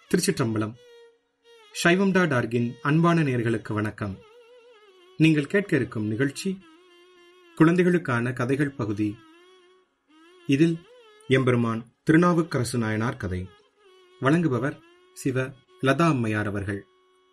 திருச்சிற்றம்பலம். சைவம்டா டார்கின் அன்பான நேயர்களுக்கு வணக்கம். நீங்கள் கேட்க இருக்கும் நிகழ்ச்சி குழந்தைகளுக்கான கதைகள் பகுதி. இதில் எம்பெருமான் திருநாவுக்கரசு நாயனார் கதை. வழங்குபவர் சிவ லதா அம்மையார் அவர்கள்.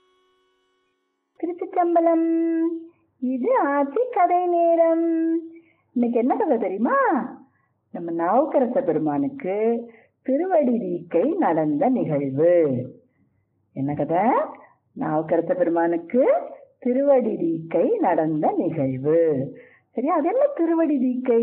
திருச்சிற்றம்பலம். இது ஆட்சி கதை நேரம். இன்னைக்கு என்ன கதை தெரியுமா? நம்ம நாவுக்கரச பெருமானுக்கு திருவடி தீக்கை நடந்த நிகழ்வு. என்ன கதை? நாவுக்கரச பெருமானுக்கு திருவடி தீக்கை நடந்த நிகழ்வு. சரியா? அது என்ன திருவடி தீக்கை?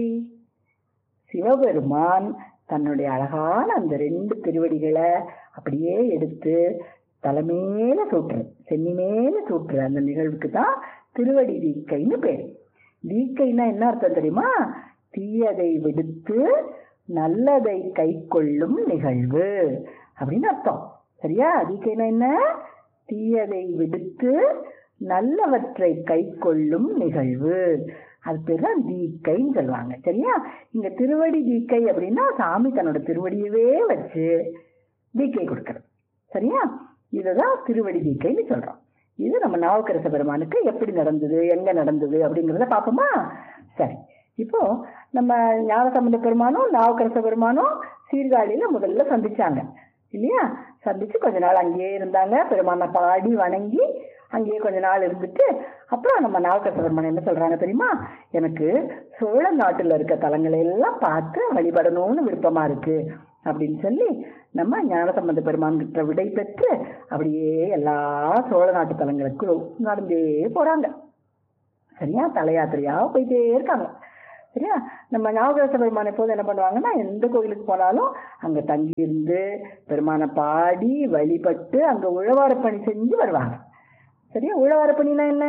சிவபெருமான் தன்னுடைய அழகான அந்த 2 திருவடிகளை அப்படியே எடுத்து தலைமையில சூட்டுறது, சென்னி மேல சூட்டுற அந்த நிகழ்வுக்கு தான் திருவடி தீக்கைன்னு பேர். தீக்கைன்னா என்ன அர்த்தம் தெரியுமா? தீயதை விடுத்து நல்லதை கை கொள்ளும் நிகழ்வு அப்படின்னு அர்த்தம். சரியா? தீக்கைன்னா என்ன? தீயதை விடுத்து நல்லவற்றை கை கொள்ளும் நிகழ்வு. அது பேர் தான் தீக்கைன்னு சொல்லுவாங்க. சரியா? இங்க திருவடி தீக்கை அப்படின்னா சாமி தன்னோட திருவடியவே வச்சு தீக்கை கொடுக்கறது. சரியா? இதுதான் திருவடி தீக்கைன்னு சொல்றோம். இது நம்ம நாவுக்கரச பெருமானுக்கு எப்படி நடந்தது, எங்க நடந்தது அப்படிங்கிறத பார்ப்போமா? சரி, இப்போ நம்ம ஞானசம்பந்த பெருமானும் நாவுக்கரச பெருமானும் சீர்காழியில முதல்ல சந்திச்சாங்க இல்லையா? சந்திச்சு கொஞ்ச நாள் அங்கேயே இருந்தாங்க. பெருமானை பாடி வணங்கி அங்கேயே கொஞ்ச நாள் இருந்துட்டு அப்புறம் நம்ம நாவுக்கரச பெருமான் என்ன சொல்றாங்க தெரியுமா? எனக்கு சோழ நாட்டுல இருக்க தலங்களை எல்லாம் பார்த்து வழிபடணும்னு விருப்பமா இருக்கு அப்படின்னு சொல்லி நம்ம ஞானசம்பந்த பெருமான் கிட்ட விடை பெற்று அப்படியே எல்லா சோழ நாட்டு தலங்களுக்கு நடந்தே போறாங்க. சரியா? தல யாத்திரையா போயிட்டே இருக்காங்க. சரியா? நம்ம நாவுக்கரச பெருமான் எப்போது என்ன பண்ணுவாங்கன்னா, எந்த கோயிலுக்கு போனாலும் அங்க தங்கி இருந்து பெருமானை பாடி வழிபட்டு அங்க உழவார பணி செஞ்சு வருவாங்க. சரியா? உழவார பணினா என்ன?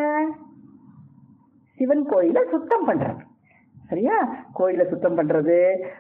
சிவன் கோயிலை சுத்தம் பண்றது. சரியா? கோயிலை சுத்தம் பண்றது,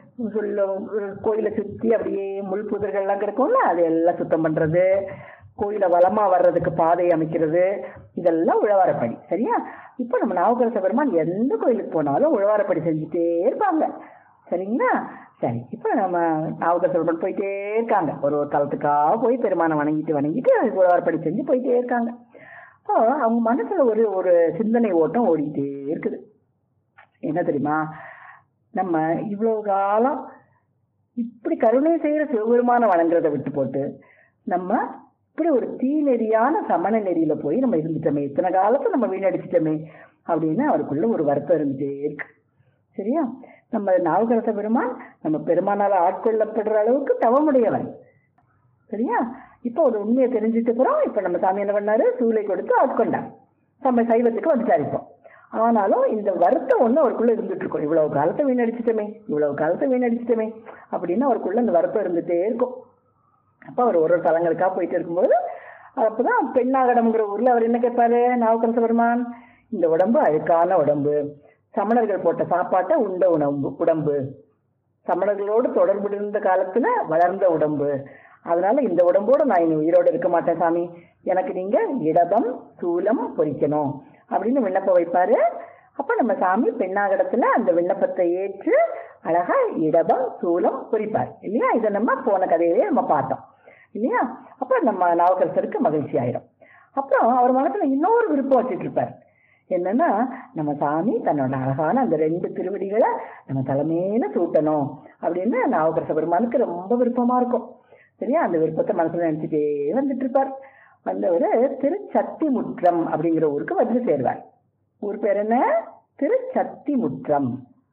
கோயிலை சுத்தி அப்படியே முள் புதர்கள்லாம் கிடக்கும்ல, அது எல்லாம் சுத்தம் பண்றது, கோயிலை வளமா வர்றதுக்கு பாதை அமைக்கிறது, இதெல்லாம் உழவாரப்படி. சரியா? இப்போ நம்ம நாவுக்கரச பெருமான் எந்த கோயிலுக்கு போனாலும் உழவாரப்படி செஞ்சுட்டே இருப்பாங்க. சரிங்களா? சரி, இப்போ நம்ம நாவுக்கரச பெருமான் போயிட்டே இருக்காங்க. ஒரு தலத்துக்காக போய் பெருமானை வணங்கிட்டு உழவாரப்படி செஞ்சு போயிட்டே இருக்காங்க. அப்போ அவங்க மனசுல ஒரு சிந்தனை ஓட்டம் ஓடிட்டே இருக்குது. என்ன தெரியுமா? நம்ம இவ்வளவு காலம் இப்படி கருணை செய்யற சிவபெருமான வணங்குறதை விட்டு போட்டு நம்ம இப்படி ஒரு தீநெறியான சமண நெறியில போய் நம்ம இருந்துட்டோமே, இத்தனை காலத்தை நம்ம வீணடிச்சிட்டோமே அப்படின்னு அவருக்குள்ள ஒரு வருத்தம் இருந்துட்டே இருக்கு. சரியா? நம்ம நாவுக்கரச பெருமான் நம்ம பெருமானால ஆட்கொள்ளப்படுற அளவுக்கு தவமுடையவன். சரியா? இப்போ ஒரு உண்மையை தெரிஞ்சுட்டு அப்புறம் இப்ப நம்ம சாமி என்ன பண்ணாரு? சூளை கொடுத்து ஆட்கொண்டார். நம்ம சைவத்துக்கு வந்துட்டாரு. இப்போ ஆனாலும் இந்த வருத்தம் ஒண்ணு அவருக்குள்ள இருந்துட்டு இருக்கும். இவ்வளவு காலத்தை வீணடிச்சிட்டோமே அப்படின்னு அவருக்குள்ள இந்த வருத்தம் இருந்துட்டே இருக்கும். அப்ப அவர் ஒரு தலங்களுக்கா போயிட்டு இருக்கும்போது அப்பதான் பெண்ணாகடம்ங்கிற ஊர்ல அவர் என்ன கேட்பாரு? நாவுக்கரச பெருமான், இந்த உடம்பு அழுக்கான உடம்பு, சமணர்கள் போட்ட சாப்பாட்டை உண்ட உடம்பு, சமணர்களோடு தொடர்பு இருந்த காலத்துல வளர்ந்த உடம்பு, அதனால இந்த உடம்போட நான் இனி உயிரோடு இருக்க மாட்டேன் சாமி, எனக்கு நீங்க இடபம் சூலம் பொறிக்கணும் அப்படின்னு விண்ணப்பம் வைப்பாரு. அப்ப நம்ம சாமி பெண்ணாகடத்துல அந்த விண்ணப்பத்தை ஏற்று அழகா இடபம் சூலம் பொறிப்பார் இல்லையா? இதை நம்ம போன கதையிலேயே நம்ம பார்த்தோம் இல்லையா? அப்ப நம்ம நாவுக்கரசருக்கு மகிழ்ச்சி ஆயிடும். அப்புறம் அவர் மனசுல இன்னொரு விருப்பம் வச்சுட்டு இருப்பார். என்னன்னா, நம்ம சாமி தன்னோட அழகான அந்த 2 திருவடிகளை நம்ம தலைமையில சூட்டணும் அப்படின்னு நாவுக்கரச பெருமானுக்கு ரொம்ப விருப்பமா இருக்கும். சரியா? அந்த விருப்பத்தை மனசுல நினைச்சுட்டே வந்துட்டு இருப்பார். வந்தவர் திருச்சத்திமுற்றம் அப்படிங்கிற ஊருக்கு வந்து சேர்வார். ஊர் பேர் என்ன? திருச்சத்திமுற்றம்.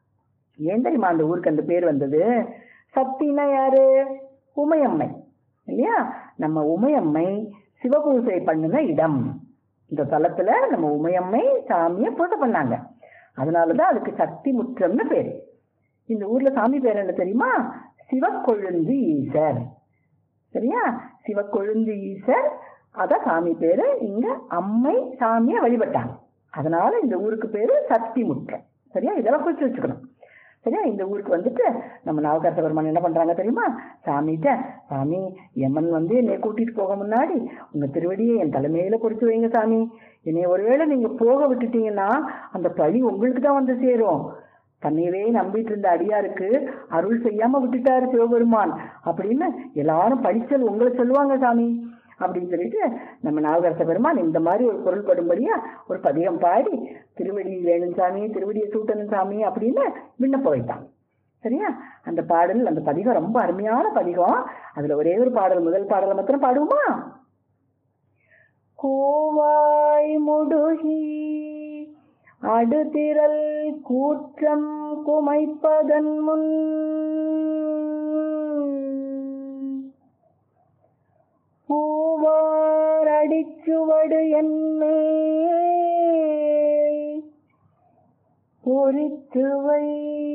ஏன் தெரியுமா அந்த ஊருக்கு அந்த பேர் வந்தது? சத்தினா யாரு? உமையம்மை இல்லையா? நம்ம உமையம்மை சிவபூசை பண்ணின இடம். இந்த தலத்துல நம்ம உமையம்மை சாமிய பூஜை பண்ணாங்க. அதனாலதான் அதுக்கு சத்திமுற்றம்னு பேரு. இந்த ஊர்ல சாமி பேர் என்ன தெரியுமா? சிவக்கொழுந்து ஈசர். சரியா? சிவக்கொழுந்து ஈசர், அதான் சாமி பேரு. இங்க அம்மை சாமிய வழிபட்டாங்க, அதனால இந்த ஊருக்கு பேரு சத்திமுற்றம். சரியா? இதெல்லாம் குறிச்சு வச்சுக்கணும். சரியா? இந்த ஊருக்கு வந்துட்டு நம்ம நாவுக்கரச பெருமான் என்ன பண்றாங்க தெரியுமா? சாமிகிட்ட, சாமி யமன் வந்து என்னை கூட்டிட்டு போக முன்னாடி உங்க திருவடியை என் தலைமையில பொறிச்சு வைங்க சாமி, என்னை ஒருவேளை நீங்க போக விட்டுட்டீங்கன்னா அந்த பழி உங்களுக்கு தான் வந்து சேரும், தன்னையவே நம்பிட்டு இருந்த அடியாருக்கு அருள் செய்யாம விட்டுட்டாரு சிவபெருமான் அப்படின்னு எல்லாரும் படிச்சல் உங்களை சொல்லுவாங்க சாமி அப்படின்னு சொல்லிட்டு நம்ம நாவுக்கரச பெருமான் இந்த மாதிரி ஒரு பொருள் படும்படியா ஒரு பதிகம் பாடி திருவடி வேணும் சாமி, திருவடியை சூட்டணும் சாமி அப்படின்னு விண்ணப்ப வைத்தான். சரியா? அந்த பாடல், அந்த பதிகம் ரொம்ப அருமையான பதிகம். அதுல ஒரே ஒரு பாடல், முதல் பாடலை மாத்திரம் பாடுவோமா? கோவாய் முடுகி அடுதிரல் கூற்றம் குமைப்பதன் முன் பூவார் அடிச்சுவடு என்னே பொறித்துவை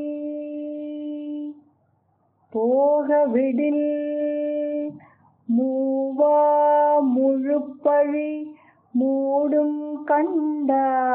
போக விடில் மூவா முழுப்பழி மூடும் கண்டா